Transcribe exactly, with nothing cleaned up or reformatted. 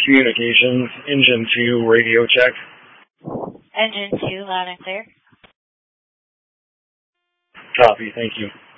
Communications, engine two, radio check. Engine two, loud and clear. Copy, thank you.